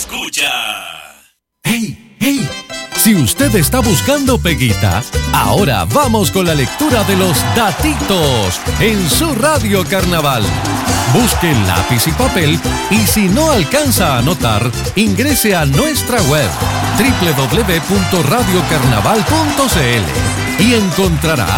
escucha. ¡Hey, hey! Si usted está buscando peguita, ahora vamos con la lectura de los datitos en su Radio Carnaval. Busque lápiz y papel y si no alcanza a anotar, ingrese a nuestra web www.radiocarnaval.cl y encontrará